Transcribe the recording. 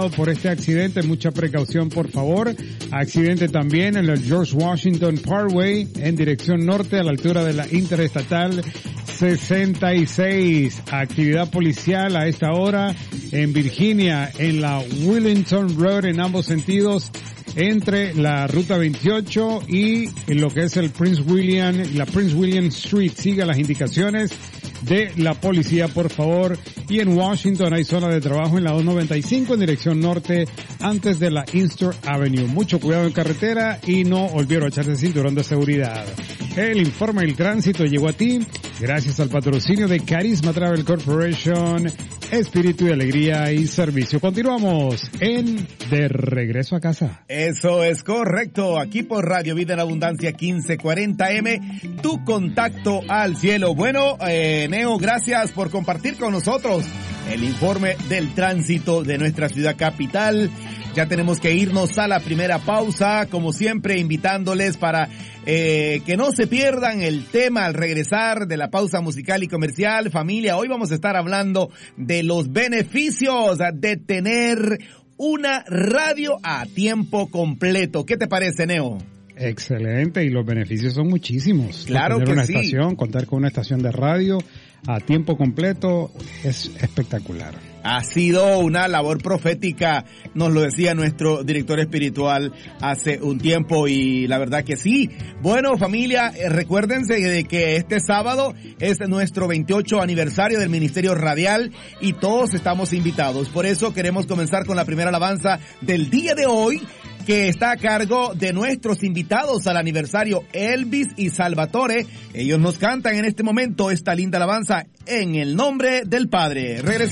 por este accidente, mucha precaución por favor. Accidente también en el George Washington Parkway en dirección norte a la altura de la Interestatal 66. Actividad policial a esta hora en Virginia en la Wellington Road en ambos sentidos entre la ruta 28 y lo que es la Prince William Street. Siga las indicaciones de la policía, por favor. Y en Washington hay zona de trabajo en la 295 en dirección norte antes de la Inkster Avenue. Mucho cuidado en carretera y no olviden echarse cinturón de seguridad. El informe del tránsito llegó a ti gracias al patrocinio de Carisma Travel Corporation, espíritu y alegría y servicio. Continuamos en De Regreso a Casa. Eso es correcto, aquí por Radio Vida en Abundancia 1540M, tu contacto al cielo. Bueno, Neo, gracias por compartir con nosotros el informe del tránsito de nuestra ciudad capital. Ya tenemos que irnos a la primera pausa, como siempre invitándoles para que no se pierdan el tema al regresar de la pausa musical y comercial. Familia, hoy vamos a estar hablando de los beneficios de tener una radio a tiempo completo. ¿Qué te parece, Neo? Excelente, y los beneficios son muchísimos. Claro tener que una sí. estación, contar con una estación de radio a tiempo completo es espectacular. Ha sido una labor profética, nos lo decía nuestro director espiritual hace un tiempo, y la verdad que sí. Bueno, familia, recuérdense de que este sábado es nuestro 28 aniversario del Ministerio Radial y todos estamos invitados. Por eso queremos comenzar con la primera alabanza del día de hoy, que está a cargo de nuestros invitados al aniversario, Elvis y Salvatore. Ellos nos cantan en este momento esta linda alabanza, En el nombre del Padre. Regresamos.